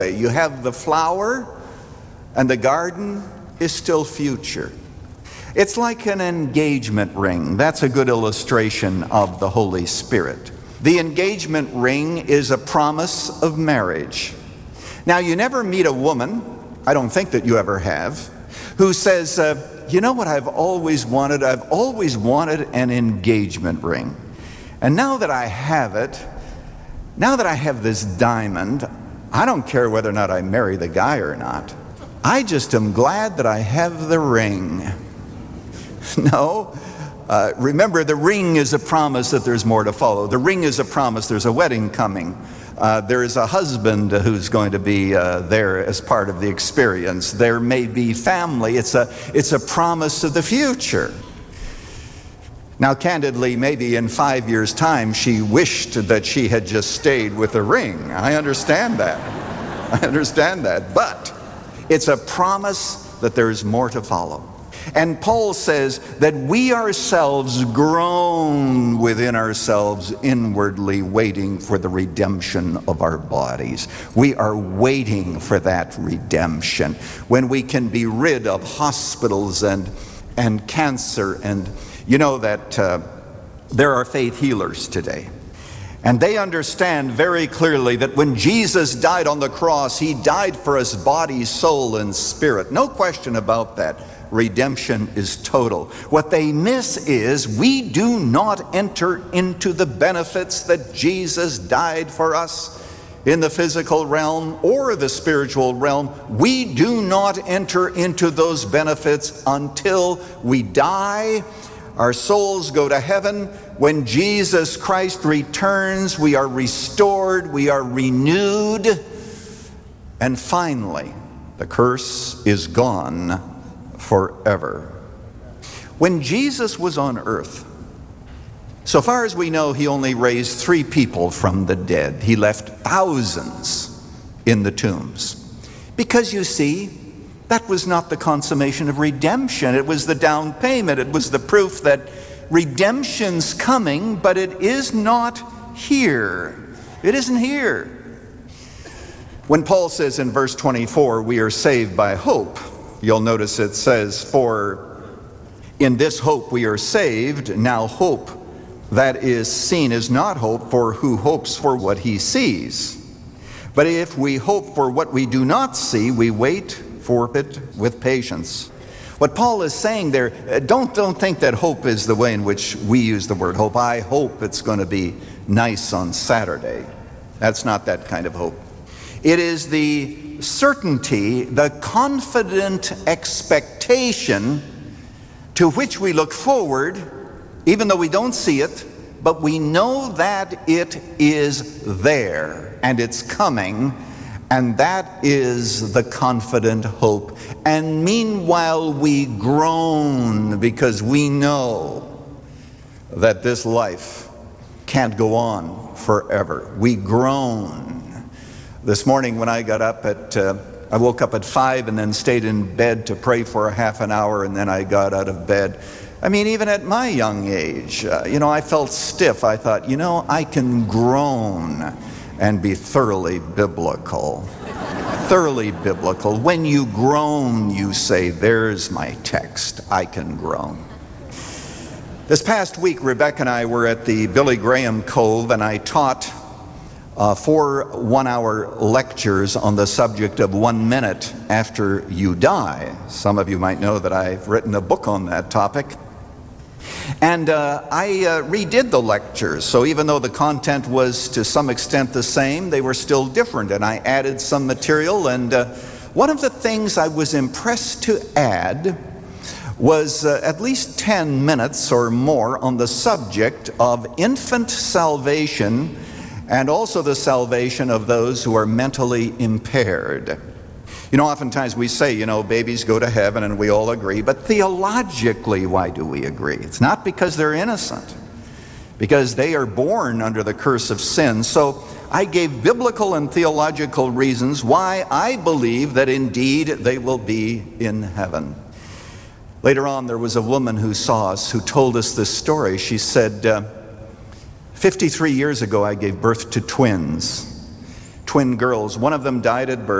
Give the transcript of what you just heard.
You have the flower, and the garden is still future. It's like an engagement ring. That's a good illustration of the Holy Spirit. The engagement ring is a promise of marriage. Now, you never meet a woman, I don't think that you ever have, who says, you know what I've always wanted? I've always wanted an engagement ring. And now that I have it, now that I have this diamond, I don't care whether or not I marry the guy or not. I just am glad that I have the ring. No. Remember, the ring is a promise that there's more to follow. The ring is a promise there's a wedding coming. There is a husband who's going to be there as part of the experience. There may be family. It's a promise of the future. Now, candidly, maybe in 5 years' time, she wished that she had just stayed with the ring. I understand that. I understand that. But it's a promise that there's more to follow. And Paul says that we ourselves groan within ourselves inwardly, waiting for the redemption of our bodies. We are waiting for that redemption, when we can be rid of hospitals and cancer. And you know that there are faith healers today. And they understand very clearly that when Jesus died on the cross, he died for us body, soul, and spirit. No question about that. Redemption is total. What they miss is we do not enter into the benefits that Jesus died for us in the physical realm or the spiritual realm. We do not enter into those benefits until we die. Our souls go to heaven. When Jesus Christ returns, we are restored, we are renewed, and finally, the curse is gone forever. When Jesus was on earth, so far as we know, he only raised 3 people from the dead. He left thousands in the tombs. Because you see, that was not the consummation of redemption. It was the down payment. It was the proof that redemption's coming, but it is not here. It isn't here. When Paul says in verse 24, we are saved by hope, you'll notice it says, for in this hope we are saved. Now hope that is seen is not hope, for who hopes for what he sees? But if we hope for what we do not see, we wait for it with patience. What Paul is saying there, don't think that hope is the way in which we use the word hope. I hope it's going to be nice on Saturday. That's not that kind of hope. It is the certainty, the confident expectation to which we look forward, even though we don't see it, but we know that it is there and it's coming, and that is the confident hope. And meanwhile we groan because we know that this life can't go on forever. We groan. This morning when I got up I woke up at 5 and then stayed in bed to pray for a half an hour, and then I got out of bed. I mean, even at my young age, I felt stiff. I thought, I can groan and be thoroughly biblical. Thoroughly biblical. When you groan, you say, there's my text. I can groan. This past week, Rebecca and I were at the Billy Graham Cove, and I taught 4 one-hour lectures on the subject of 1 minute after you die. Some of you might know that I've written a book on that topic. And I redid the lectures, so even though the content was to some extent the same, they were still different, and I added some material. And one of the things I was impressed to add was at least 10 minutes or more on the subject of infant salvation, and also the salvation of those who are mentally impaired. Oftentimes we say, babies go to heaven, and we all agree, but theologically, why do we agree? It's not because they're innocent, because they are born under the curse of sin. So I gave biblical and theological reasons why I believe that indeed they will be in heaven. Later on, there was a woman who saw us, who told us this story. She said, 53 years ago, I gave birth to twins twin girls. One of them died at birth.